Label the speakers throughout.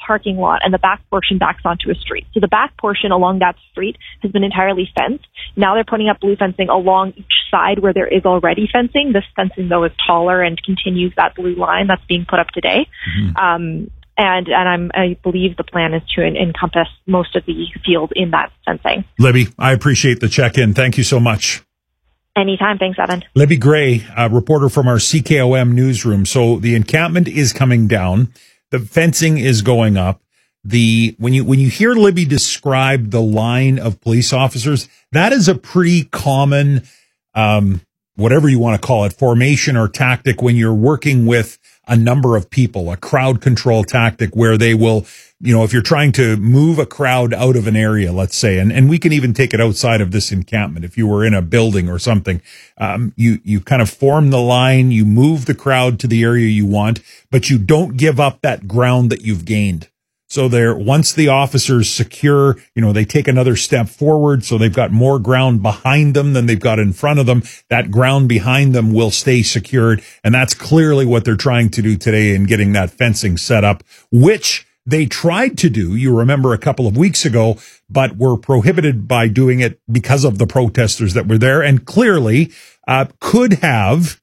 Speaker 1: parking lot, and the back portion backs onto a street. So the back portion along that street has been entirely fenced. Now they're putting up blue fencing along each side where there is already fencing. This fencing, though, is taller and continues that blue line that's being put up today. Mm-hmm. I believe the plan is to encompass most of the field in that fencing.
Speaker 2: Libby, I appreciate the check-in. Thank you so much.
Speaker 1: Anytime. Thanks, Evan.
Speaker 2: Libby Gray, a reporter from our CKOM newsroom. So the encampment is coming down. The fencing is going up. When you hear Libby describe the line of police officers, that is a pretty common, whatever you want to call it, formation or tactic when you're working with a number of people, a crowd control tactic where they will, if you're trying to move a crowd out of an area, let's say, and we can even take it outside of this encampment. If you were in a building or something, you kind of form the line, you move the crowd to the area you want, but you don't give up that ground that you've gained. So once the officers secure, they take another step forward. So they've got more ground behind them than they've got in front of them. That ground behind them will stay secured. And that's clearly what they're trying to do today in getting that fencing set up, which they tried to do, you remember, a couple of weeks ago, but were prohibited by doing it because of the protesters that were there, and clearly could have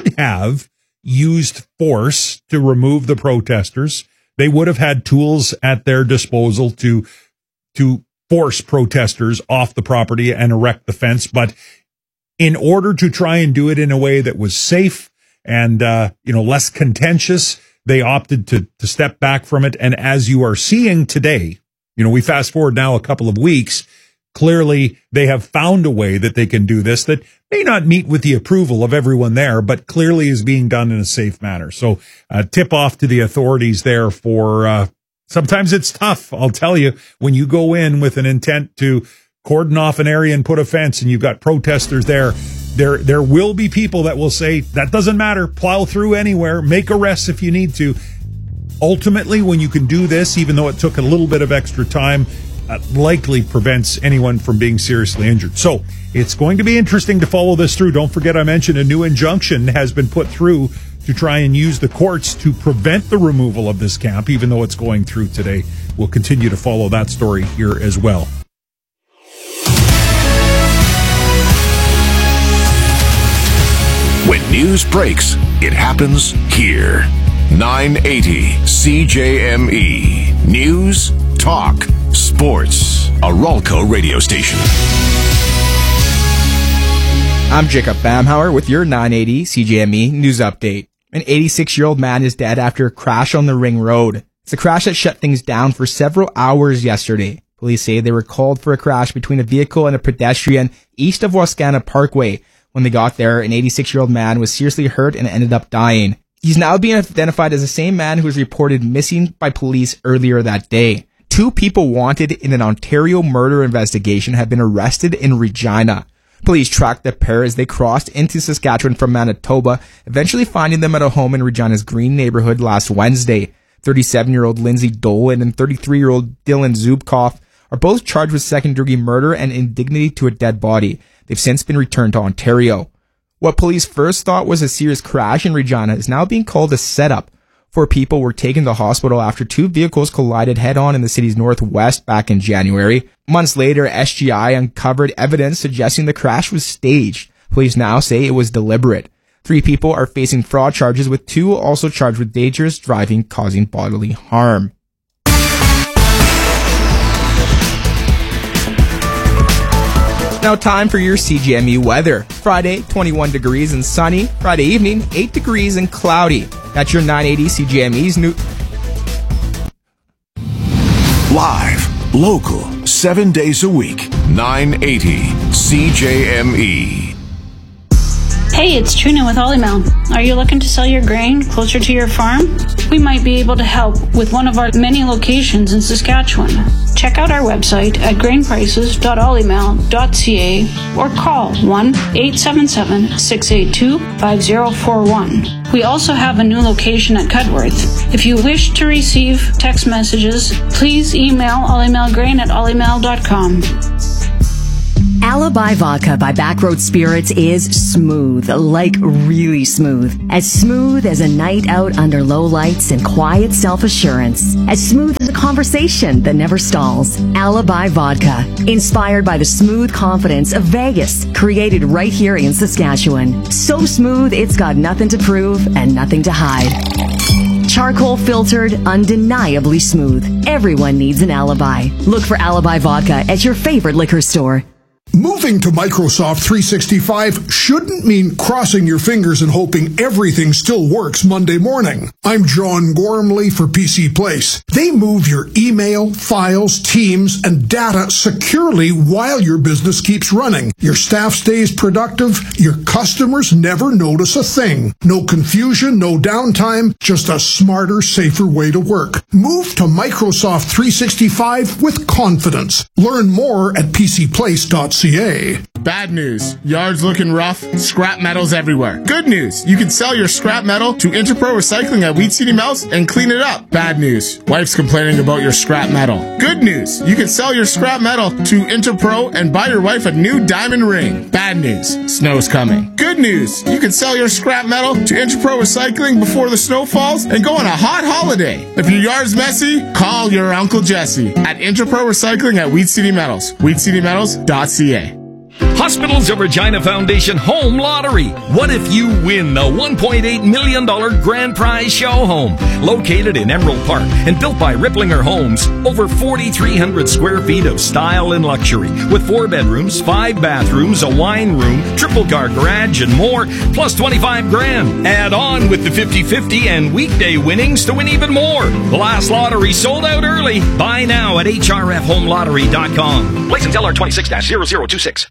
Speaker 2: used force to remove the protesters. They would have had tools at their disposal to force protesters off the property and erect the fence. But in order to try and do it in a way that was safe and, less contentious, they opted to step back from it. And as you are seeing today, we fast forward now a couple of weeks, clearly they have found a way that they can do this that may not meet with the approval of everyone there, but clearly is being done in a safe manner. So tip off to the authorities there for sometimes it's tough, I'll tell you, when you go in with an intent to cordon off an area and put a fence and you've got protesters there. There will be people that will say, that doesn't matter, plow through anywhere, make arrests if you need to. Ultimately, when you can do this, even though it took a little bit of extra time, likely prevents anyone from being seriously injured. So it's going to be interesting to follow this through. Don't forget, I mentioned a new injunction has been put through to try and use the courts to prevent the removal of this camp, even though it's going through today. We'll continue to follow that story here as well.
Speaker 3: When news breaks, it happens here. 980 CJME. News, talk, sports. A Ralco radio station.
Speaker 4: I'm Jacob Bamhauer with your 980 CJME news update. An 86-year-old man is dead after a crash on the Ring Road. It's a crash that shut things down for several hours yesterday. Police say they were called for a crash between a vehicle and a pedestrian east of Wascana Parkway. When they got there, an 86-year-old man was seriously hurt and ended up dying. He's now being identified as the same man who was reported missing by police earlier that day. 2 people wanted in an Ontario murder investigation have been arrested in Regina. Police tracked the pair as they crossed into Saskatchewan from Manitoba, eventually finding them at a home in Regina's Green neighborhood last Wednesday. 37-year-old Lindsay Dolan and 33-year-old Dylan Zubkoff are both charged with second-degree murder and indignity to a dead body. They've since been returned to Ontario. What police first thought was a serious crash in Regina is now being called a setup. 4 people were taken to hospital after 2 vehicles collided head-on in the city's northwest back in January. Months later, SGI uncovered evidence suggesting the crash was staged. Police now say it was deliberate. 3 people are facing fraud charges, with 2 also charged with dangerous driving causing bodily harm. Now time for your CJME weather. Friday, 21 degrees and sunny. Friday evening, 8 degrees and cloudy. That's your 980 CJME's new...
Speaker 3: Live, local, 7 days a week. 980 CJME.
Speaker 5: Hey, it's Trina with Olymel. Are you looking to sell your grain closer to your farm? We might be able to help with one of our many locations in Saskatchewan. Check out our website at grainprices.olymel.ca or call 1-877-682-5041. We also have a new location at Cudworth. If you wish to receive text messages, please email olymelgrain@olymel.com.
Speaker 6: Alibi Vodka by Backroad Spirits is smooth, like really smooth. As smooth as a night out under low lights and quiet self-assurance. As smooth as a conversation that never stalls. Alibi Vodka, inspired by the smooth confidence of Vegas, created right here in Saskatchewan. So smooth, it's got nothing to prove and nothing to hide. Charcoal filtered, undeniably smooth. Everyone needs an alibi. Look for Alibi Vodka at your favorite liquor store.
Speaker 7: Moving to Microsoft 365 shouldn't mean crossing your fingers and hoping everything still works Monday morning. I'm John Gormley for PC Place. They move your email, files, teams, and data securely while your business keeps running. Your staff stays productive. Your customers never notice a thing. No confusion, no downtime, just a smarter, safer way to work. Move to Microsoft 365 with confidence. Learn more at pcplace.ca.
Speaker 8: Bad news. Yards looking rough. Scrap metal's everywhere. Good news. You can sell your scrap metal to Interpro Recycling at Weed City Mills and clean it up. Bad news. Wife's complaining about your scrap metal. Good news. You can sell your scrap metal to Interpro and buy your wife a new diamond ring. Bad news. Snow's coming. Good news. You can sell your scrap metal to Interpro Recycling before the snow falls and go on a hot holiday. If your yard's messy, call your Uncle Jesse at Interpro Recycling at Weed City Metals. WeedCityMetals.ca.
Speaker 9: Hospitals of Regina Foundation Home Lottery. What if you win the $1.8 million grand prize show home? Located in Emerald Park and built by Ripplinger Homes. Over 4,300 square feet of style and luxury. With 4 bedrooms, 5 bathrooms, a wine room, triple car garage, and more. Plus 25 grand. Add on with the 50-50 and weekday winnings to win even more. The last lottery sold out early. Buy now at hrfhomelottery.com. License LR 26-0026.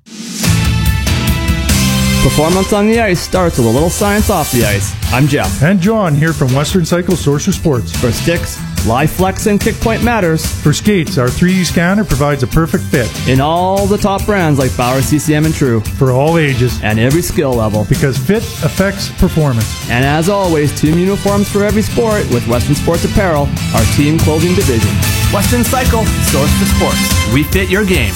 Speaker 10: Performance on the ice starts with a little science off the ice. I'm Jeff.
Speaker 11: And John here from Western Cycle Source of Sports.
Speaker 10: For sticks, live flex and kick point matters.
Speaker 11: For skates, our 3D scanner provides a perfect fit.
Speaker 10: In all the top brands like Bauer, CCM, and True.
Speaker 11: For all ages.
Speaker 10: And every skill level.
Speaker 11: Because fit affects performance.
Speaker 10: And as always, team uniforms for every sport with Western Sports Apparel, our team clothing division. Western Cycle, Source for Sports. We fit your game.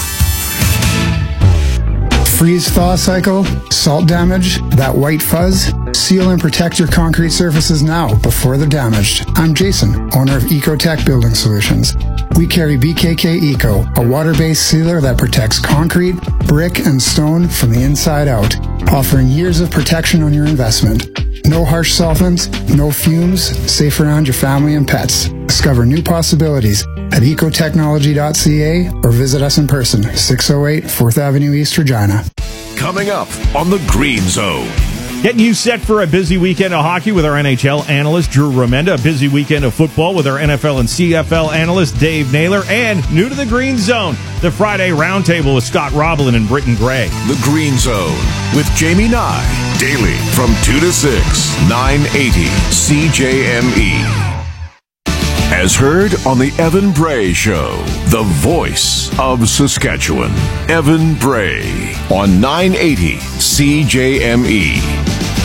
Speaker 12: Freeze-thaw cycle, salt damage, that white fuzz. Seal and protect your concrete surfaces now before they're damaged. I'm Jason, owner of Ecotech Building Solutions. We carry BKK Eco, a water-based sealer that protects concrete, brick, and stone from the inside out, offering years of protection on your investment. No harsh solvents, no fumes, safe around your family and pets. Discover new possibilities at ecotechnology.ca or visit us in person, 608 4th Avenue East, Regina.
Speaker 3: Coming up on the Green Zone.
Speaker 2: Getting you set for a busy weekend of hockey with our NHL analyst, Drew Remenda, a busy weekend of football with our NFL and CFL analyst, Dave Naylor, and new to the Green Zone, the Friday Roundtable with Scott Roblin and Britton Gray.
Speaker 3: The Green Zone with Jamie Nye, daily from 2 to 6, 980 CJME. As heard on the Evan Bray Show, the voice of Saskatchewan. Evan Bray on 980 CJME.